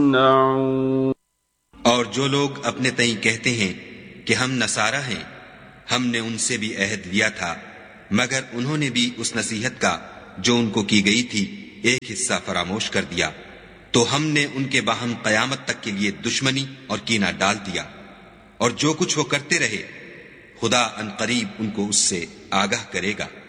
और जो लोग अपने तई कहते हैं कि हम नसारा हैं, हमने उनसे भी अहद लिया था, मगर उन्होंने भी उस नसीहत का जो उनको की गई थी एक हिस्सा फरामोश कर दिया, तो हमने उनके बाहम कयामत तक के लिए दुश्मनी और कीना डाल दिया। और जो कुछ वो करते रहे, खुदा अनकरीब उनको उससे आगाह करेगा।